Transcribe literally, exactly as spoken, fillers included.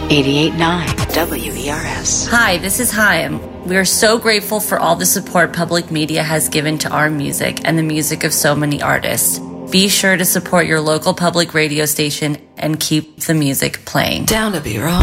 eighty-eight point nine W E R S. Hi, this is Chaim. We are so grateful for all the support public media has given to our music and the music of so many artists. Be sure to support your local public radio station and keep the music playing. Down to be wrong.